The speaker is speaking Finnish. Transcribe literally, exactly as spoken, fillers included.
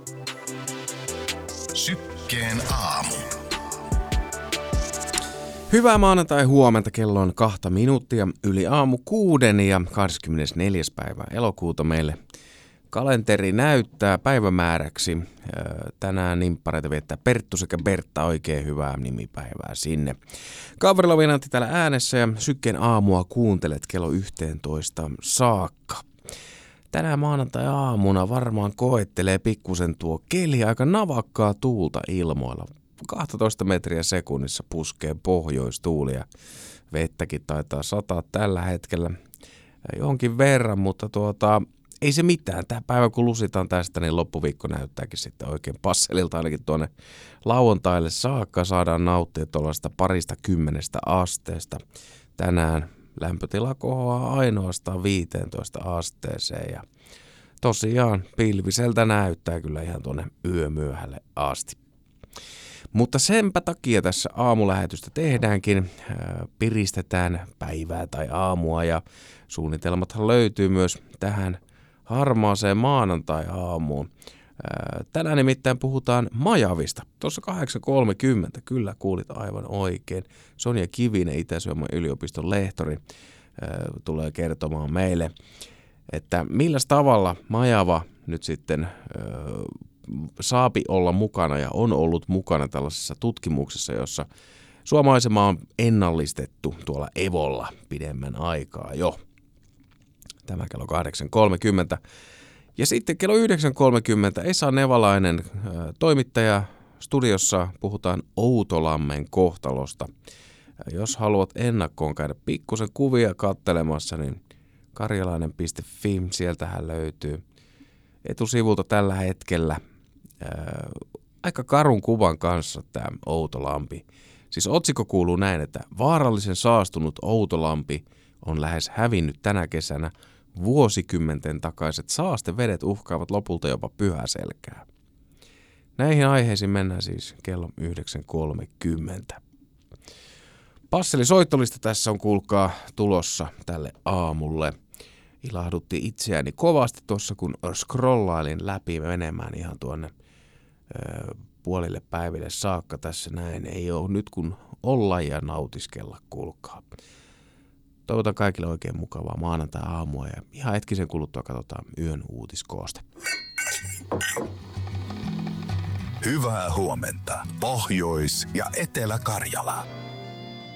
Sykkeen aamu. Hyvää maanantai huomenta, kello on kahta minuuttia yli aamu kuuden ja kahdeskymmenesneljäs päivä elokuuta meille kalenteri näyttää päivämääräksi. Tänään nimppareita viettää Perttu sekä Bertta, oikein hyvää nimipäivää sinne. Kaverilla Venantti täällä äänessä ja Sykkeen aamua kuuntelet kello yhteentoista saakka. Tänään maanantai-aamuna varmaan koettelee pikkusen tuo keli, aika navakkaa tuulta ilmoilla. kaksitoista metriä sekunnissa puskee pohjoistuuli ja vettäkin taitaa sataa tällä hetkellä jonkin verran, mutta tuota, ei se mitään. Tämä päivä kun lusitaan tästä, niin loppuviikko näyttääkin sitten oikein passelilta ainakin tuonne lauantaille saakka. Saadaan nauttia tuollaista parista kymmenestä asteesta. Tänään lämpötila kohoaa ainoastaan viiteentoista asteeseen ja tosiaan pilviseltä näyttää kyllä ihan tuonne yömyöhälle asti. Mutta senpä takia tässä aamulähetystä tehdäänkin, piristetään päivää tai aamua ja suunnitelmathan löytyy myös tähän harmaaseen maanantai-aamuun. Tänään nimittäin puhutaan Majavista. Tuossa kahdeksan kolmekymmentä, kyllä kuulit aivan oikein. Sonja Kivinen, Itä-Suomen yliopiston lehtori, tulee kertomaan meille, että millä tavalla Majava nyt sitten saapi olla mukana ja on ollut mukana tällaisessa tutkimuksessa, jossa suomalaisema on ennallistettu tuolla Evolla pidemmän aikaa jo. Tämä kello kahdeksan kolmekymmentä. Ja sitten kello yhdeksän kolmekymmentä Esa Nevalainen, toimittaja studiossa, puhutaan Outolammen kohtalosta. Jos haluat ennakkoon käydä pikkusen kuvia kattelemassa, niin karjalainen piste fi, sieltähän löytyy etusivulta tällä hetkellä ää, aika karun kuvan kanssa tämä Outolampi. Siis otsikko kuuluu näin, että vaarallisen saastunut Outolampi on lähes hävinnyt tänä kesänä. Vuosikymmenten takaiset saastevedet uhkaavat lopulta jopa Pyhäselkää. Näihin aiheisiin mennään siis kello yhdeksän kolmekymmentä. Passeli soittolista tässä on kuulkaa tulossa tälle aamulle. Ilahdutti itseäni kovasti tuossa, kun scrollailin läpi menemään ihan tuonne ö, puolille päiville saakka tässä näin. Ei ole nyt kun olla ja nautiskella, kuulkaa. Toivotan kaikille oikein mukavaa maanantai-aamua ja ihan hetkisen kuluttua katsotaan yön uutiskooste. Hyvää huomenta, Pohjois- ja Etelä-Karjala.